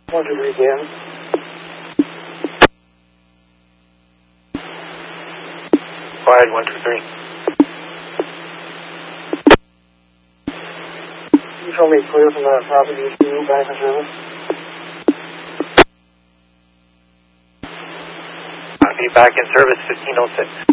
123 again. Quiet, 123. You told me clear from the property to back in service. I'll be back in service 1506.